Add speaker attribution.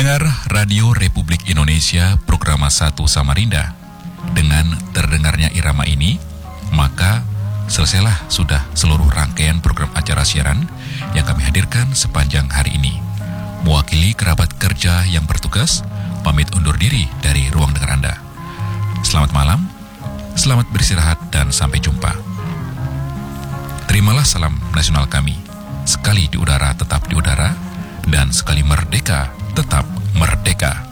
Speaker 1: Pendengar Radio Republik Indonesia Programa 1 Samarinda, dengan terdengarnya irama ini, maka selesailah sudah seluruh rangkaian program acara siaran yang kami hadirkan sepanjang hari ini. Mewakili kerabat kerja yang bertugas, pamit undur diri dari ruang dengar Anda. Selamat malam, selamat beristirahat dan sampai jumpa. Terimalah salam nasional kami, sekali di udara tetap di udara, dan sekali merdeka tetap merdeka.